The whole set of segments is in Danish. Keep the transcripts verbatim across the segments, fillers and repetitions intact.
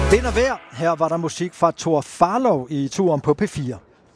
Vind og vejr. Her var der musik fra Thor Farlov i turen på P fire.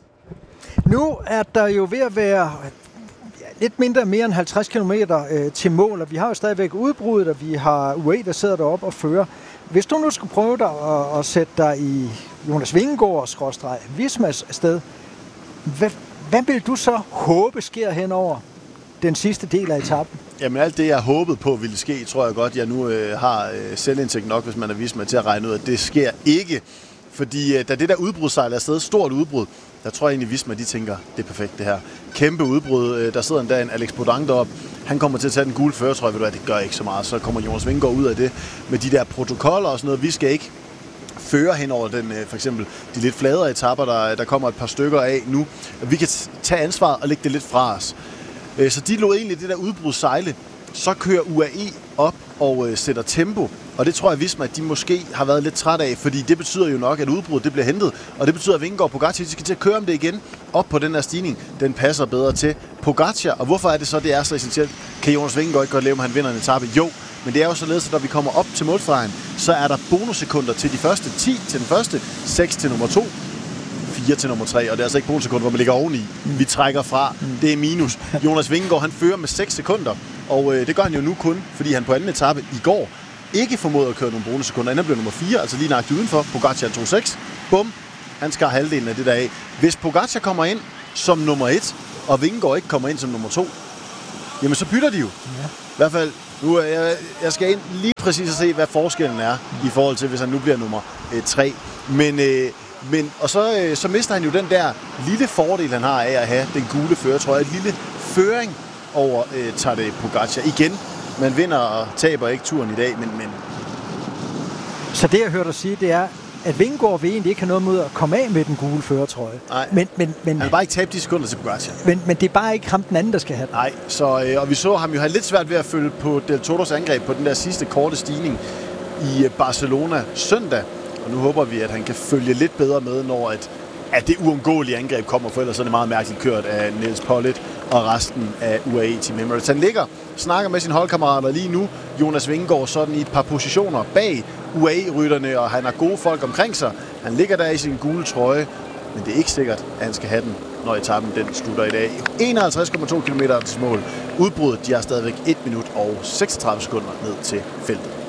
Nu er der jo ved at være lidt mindre mere end halvtreds kilometer øh, til mål, og vi har jo stadigvæk udbruddet, og vi har U A E, der sidder deroppe og fører. Hvis du nu skulle prøve dig at, at sætte dig i Jonas Vingegaards skråstreg Vismas sted, hvad, hvad vil du så håbe sker henover den sidste del af etappen? Jamen alt det, jeg håbede på ville ske, tror jeg godt, jeg nu øh, har øh, selvindsigt nok, hvis man har vist mig til at regne ud, at det sker ikke. Fordi øh, da det der udbrudssejl er afsted, stort udbrud, der tror jeg egentlig, Visma, de tænker, det er perfekt det her. Kæmpe udbrud. Øh, der sidder en dag en Alex Bodang deroppe. Han kommer til at tage den gule førertrøje, ved du hvad, det gør ikke så meget. Så kommer Jonas Vingegaard ud af det med de der protokoller og sådan noget. Vi skal ikke føre hen over den, øh, for eksempel de lidt fladere etapper, der, der kommer et par stykker af nu. Vi kan tage ansvaret og lægge det lidt fra os. Øh, så de lod egentlig det der udbrudssejle. Så kører U A E op og øh, sætter tempo. Og det tror jeg, Visma, at de måske har været lidt træt af, fordi det betyder jo nok, at udbruddet det bliver hentet. Og det betyder, at Vingegaard og Pogacar, de skal til at køre om det igen op på den her stigning. Den passer bedre til Pogacar. Og hvorfor er det så, det er så essentielt? Kan Jonas Vingegaard ikke godt leve, om han vinder en etape? Jo, men det er jo således, at når vi kommer op til målstregen, så er der bonussekunder til de første ti til den første, seks til nummer to, fire til nummer tre, og det er altså ikke bonussekunder, hvor man ligger oveni. Vi trækker fra. Det er minus. Jonas Vingegaard, han fører med seks sekunder, og øh, det gør han jo nu kun, fordi han på anden etape i går ikke formåede at køre nogle bonussekunder. Han blev nummer fire, altså lige nøjagtigt udenfor. Pogacar tog seks. Bum. Han skar halvdelen af det der af. Hvis Pogacar kommer ind som nummer et, og Vingegaard ikke kommer ind som nummer to, jamen så bytter de jo. Ja. I hvert fald, nu er jeg, jeg skal ind lige præcis og se, hvad forskellen er, i forhold til, hvis han nu bliver nummer øh, tre. Men, øh, men, og så, øh, så mister han jo den der lille fordel, han har af at have den gule førertrøje. Et lille føring over øh, Tadej Pogacar. Igen, man vinder og taber ikke turen i dag, men... men Så det, jeg hørte dig sige, det er, at Vingegaard vil egentlig ikke have noget mod at komme af med den gule førertrøje. Nej, men, men, men, han har bare ikke tabt de sekunder til Pogacar. Men, men det er bare ikke ham den anden, der skal have det. Nej, så, øh, og vi så ham jo have lidt svært ved at følge på Del Toros angreb på den der sidste korte stigning i Barcelona søndag. Og nu håber vi, at han kan følge lidt bedre med, når at, at det uundgåelige angreb kommer, for ellers er det meget mærkeligt kørt af Nils Pollitt og resten af U A E Team Emirates. Han ligger, snakker med sine holdkammerater lige nu. Jonas Vingegaard sådan i et par positioner bag U A E-rytterne, og han har gode folk omkring sig. Han ligger der i sin gule trøje, men det er ikke sikkert, at han skal have den, når etappen den slutter i dag. enoghalvtreds komma to kilometer til mål. Udbruddet, de har stadigvæk et minut og seksogtredive sekunder ned til feltet.